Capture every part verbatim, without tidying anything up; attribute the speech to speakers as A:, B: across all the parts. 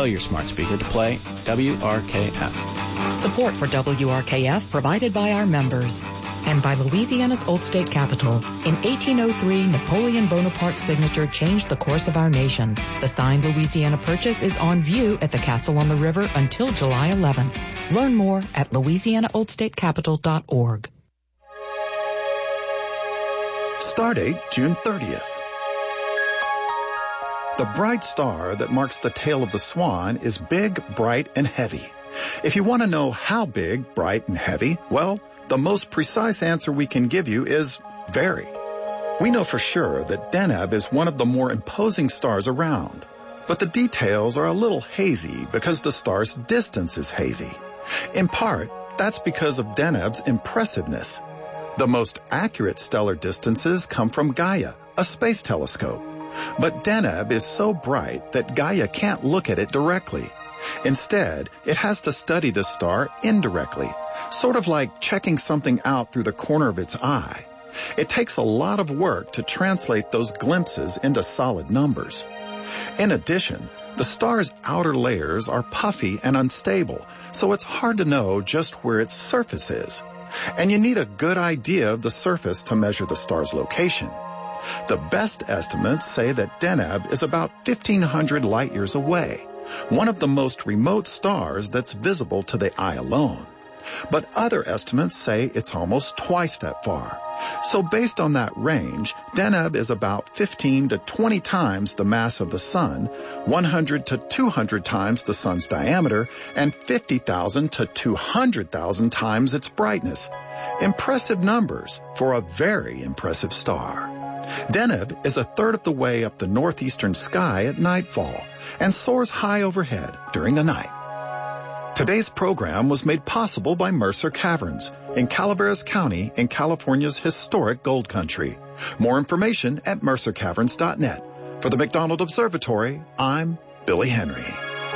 A: tell your smart speaker to play W R K F.
B: Support for W R K F provided by our members and by Louisiana's Old State Capitol. In eighteen oh three, Napoleon Bonaparte's signature changed the course of our nation. The signed Louisiana Purchase is on view at the Castle on the River until July eleventh. Learn more at louisiana old state capitol dot org.
C: Stardate June thirtieth. The bright star that marks the tail of the swan is big, bright, and heavy. If you want to know how big, bright, and heavy, well, the most precise answer we can give you is very. We know for sure that Deneb is one of the more imposing stars around, but the details are a little hazy because the star's distance is hazy. In part, that's because of Deneb's impressiveness. The most accurate stellar distances come from Gaia, a space telescope. But Deneb is so bright that Gaia can't look at it directly. Instead, it has to study the star indirectly, sort of like checking something out through the corner of its eye. It takes a lot of work to translate those glimpses into solid numbers. In addition, the star's outer layers are puffy and unstable, so it's hard to know just where its surface is. And you need a good idea of the surface to measure the star's location. The best estimates say that Deneb is about fifteen hundred light-years away, one of the most remote stars that's visible to the eye alone. But other estimates say it's almost twice that far. So based on that range, Deneb is about fifteen to twenty times the mass of the Sun, one hundred to two hundred times the Sun's diameter, and fifty thousand to two hundred thousand times its brightness. Impressive numbers for a very impressive star. Deneb is a third of the way up the northeastern sky at nightfall and soars high overhead during the night. Today's program was made possible by Mercer Caverns in Calaveras County in California's historic gold country. More information at mercer caverns dot net. For the McDonald Observatory, I'm Billy Henry.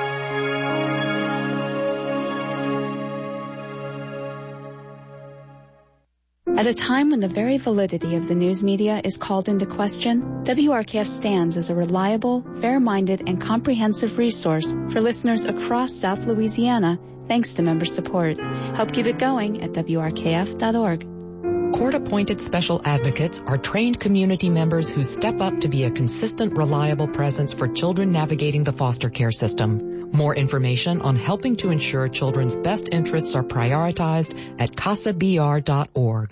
D: At a time when the very validity of the news media is called into question, W R K F stands as a reliable, fair-minded, and comprehensive resource for listeners across South Louisiana, thanks to member support. Help keep it going at W R K F dot org.
B: Court-appointed special advocates are trained community members who step up to be a consistent, reliable presence for children navigating the foster care system. More information on helping to ensure children's best interests are prioritized at casa b r dot org.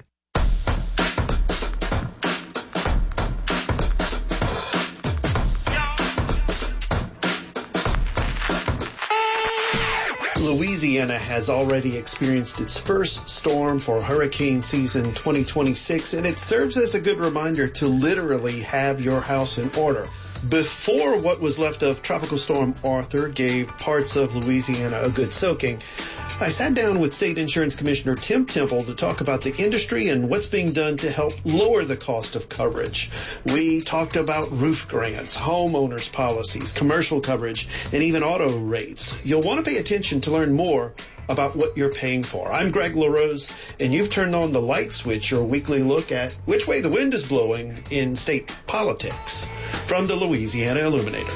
E: Louisiana has already experienced its first storm for hurricane season twenty twenty-six, and it serves as a good reminder to literally have your house in order. Before what was left of Tropical Storm Arthur gave parts of Louisiana a good soaking, I sat down with State Insurance Commissioner Tim Temple to talk about the industry and what's being done to help lower the cost of coverage. We talked about roof grants, homeowners policies, commercial coverage, and even auto rates. You'll want to pay attention to learn more about what you're paying for. I'm Greg LaRose, and you've turned on the light switch, your weekly look at which way the wind is blowing in state politics. From the Louisiana Illuminator.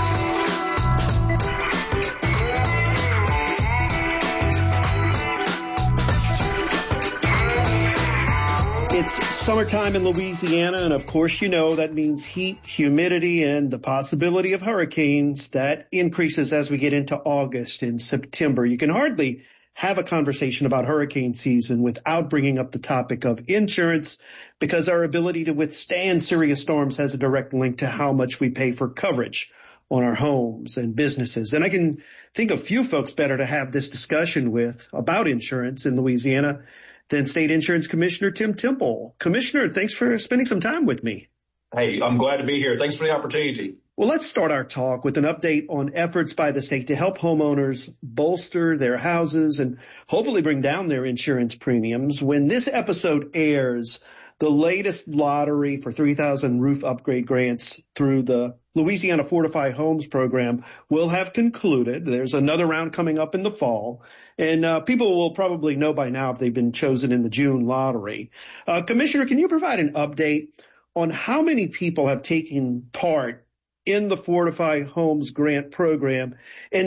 E: It's summertime in Louisiana, and of course, you know, that means heat, humidity, and the possibility of hurricanes. That increases as we get into August and September. You can hardly have a conversation about hurricane season without bringing up the topic of insurance, because our ability to withstand serious storms has a direct link to how much we pay for coverage on our homes and businesses. And I can think of few folks better to have this discussion with about insurance in Louisiana than State Insurance Commissioner Tim Temple. Commissioner, thanks for spending some time with me.
F: Hey, I'm glad to be here. Thanks for the opportunity.
E: Well, let's start our talk with an update on efforts by the state to help homeowners bolster their houses and hopefully bring down their insurance premiums. When this episode airs, the latest lottery for three thousand roof upgrade grants through the Louisiana Fortify Homes program will have concluded. There's another round coming up in the fall, and uh, people will probably know by now if they've been chosen in the June lottery. Uh, Commissioner, can you provide an update on how many people have taken part in the Fortify Homes grant program, and